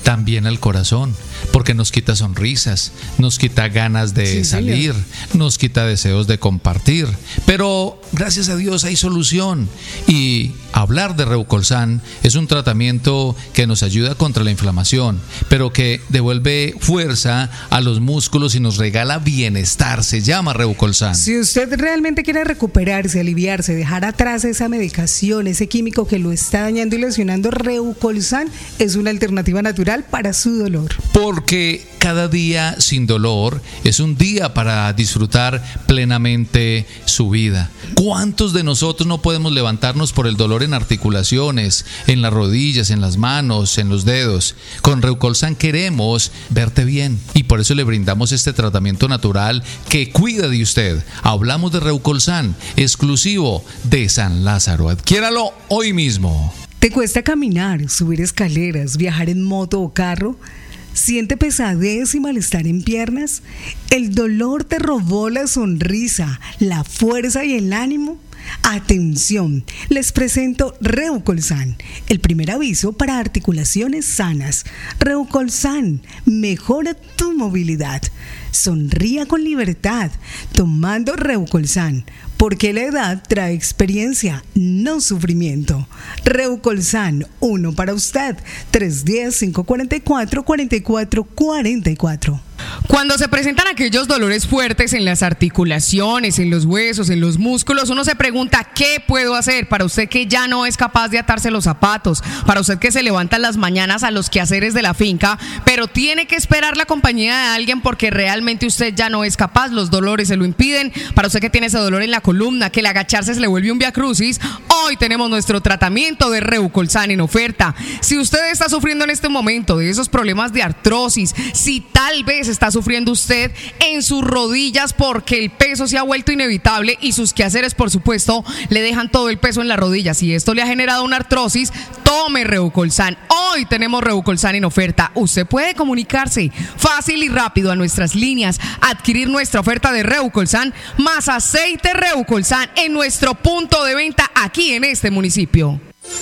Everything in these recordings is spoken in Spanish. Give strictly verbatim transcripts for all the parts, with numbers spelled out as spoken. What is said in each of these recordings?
también al corazón, porque nos quita sonrisas, nos quita ganas de sí, salir, señor. Nos quita deseos de compartir. Pero gracias a Dios hay solución. Y hablar de Reucolsan es un tratamiento que nos ayuda contra la inflamación, pero que devuelve fuerza a los músculos y nos regala bienestar. Se llama Reucolsan. Si usted realmente quiere recuperarse, aliviarse, dejar atrás esa medicación, ese químico que lo está dañando y lesionando, Reucolsan es una alternativa natural para su dolor. Porque cada día sin dolor es un día para disfrutar plenamente su vida. ¿Cuántos de nosotros no podemos levantarnos por el dolor en articulaciones, en las rodillas, en las manos, en los dedos? Con Reucolsan queremos verte bien y por eso le brindamos este tratamiento natural que cuida de usted. Hablamos de Reucolsan, exclusivo de San Lázaro. Adquiéralo hoy mismo. ¿Te cuesta caminar, subir escaleras, viajar en moto o carro? ¿Siente pesadez y malestar en piernas? ¿El dolor te robó la sonrisa, la fuerza y el ánimo? Atención, les presento Reucolsan, el primer aviso para articulaciones sanas. Reucolsan mejora tu movilidad. Sonría con libertad tomando Reucolsan, porque la edad trae experiencia, no sufrimiento. Reucolsan, uno para usted, tres uno cero, cinco cuatro cuatro, cuatro cuatro cuatro cuatro. Cuando se presentan aquellos dolores fuertes en las articulaciones, en los huesos, en los músculos, uno se pregunta, ¿qué puedo hacer? Para usted que ya no es capaz de atarse los zapatos, para usted que se levanta en las mañanas a los quehaceres de la finca, pero tiene que esperar la compañía de alguien porque realmente usted ya no es capaz, los dolores se lo impiden. Para usted que tiene ese dolor en la columna, que el agacharse se le vuelve un viacrucis, hoy tenemos nuestro tratamiento de Reucolsan en oferta. Si usted está sufriendo en este momento de esos problemas de artrosis, si tal vez está sufriendo usted en sus rodillas porque el peso se ha vuelto inevitable y sus quehaceres, por supuesto, le dejan todo el peso en las rodillas y esto le ha generado una artrosis, tome Reucolsan. Hoy tenemos Reucolsan en oferta. Usted puede comunicarse fácil y rápido a nuestras líneas, adquirir nuestra oferta de Reucolsan más aceite Reucolsan en nuestro punto de venta aquí en este municipio.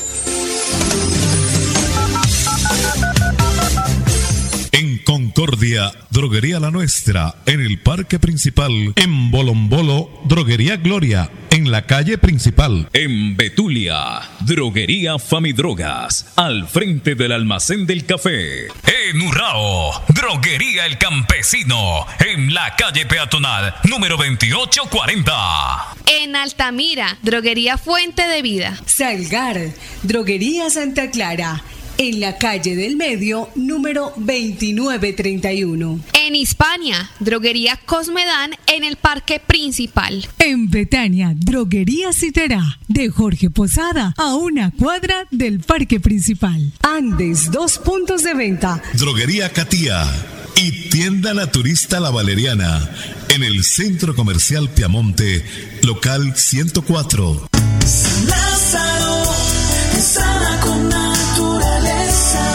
En Concordia, Droguería La Nuestra, en el Parque Principal. En Bolombolo, Droguería Gloria, en la calle principal. En Betulia, Droguería Famidrogas, al frente del almacén del café. En Urrao, Droguería El Campesino, en la calle peatonal número veintiocho cuarenta. En Altamira, Droguería Fuente de Vida. Salgar, Droguería Santa Clara, en la calle del Medio, número veintinueve treinta y uno. En Hispania, Droguería Cosmedán, en el Parque Principal. En Betania, Droguería Citerá, de Jorge Posada, a una cuadra del Parque Principal. Andes, dos puntos de venta. Droguería Catía y Tienda Naturista La Valeriana, en el Centro Comercial Piamonte, local ciento cuatro. San Lázaro, sana con naturaleza.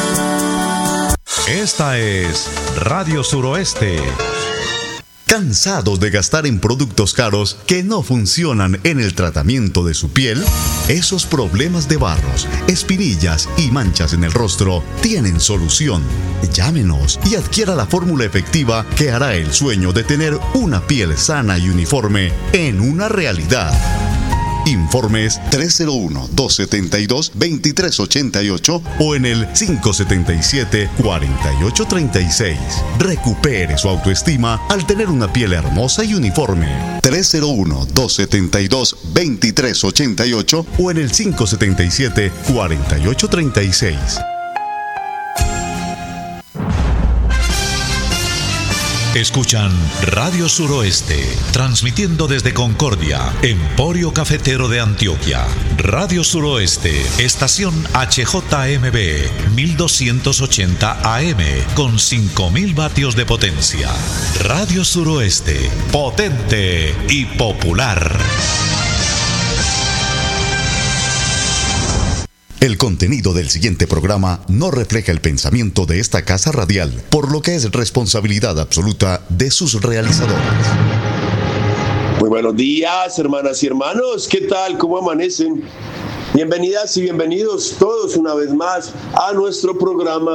Esta es Radio Suroeste. ¿Cansados de gastar en productos caros que no funcionan en el tratamiento de su piel? Esos problemas de barros, espinillas y manchas en el rostro tienen solución. Llámenos y adquiera la fórmula efectiva que hará el sueño de tener una piel sana y uniforme en una realidad. Informes tres cero uno, dos siete dos, dos tres ocho ocho o en el cinco siete siete, cuatro ocho tres seis. Recupere su autoestima al tener una piel hermosa y uniforme. tres cero uno, dos siete dos, dos tres ocho ocho o en el cinco siete siete, cuatro ocho tres seis. Escuchan Radio Suroeste, transmitiendo desde Concordia, Emporio Cafetero de Antioquia. Radio Suroeste, estación H J M B, mil doscientos ochenta A M, con cinco mil vatios de potencia. Radio Suroeste, potente y popular. El contenido del siguiente programa no refleja el pensamiento de esta casa radial, por lo que es responsabilidad absoluta de sus realizadores. Muy buenos días, hermanas y hermanos. ¿Qué tal? ¿Cómo amanecen? Bienvenidas y bienvenidos todos una vez más a nuestro programa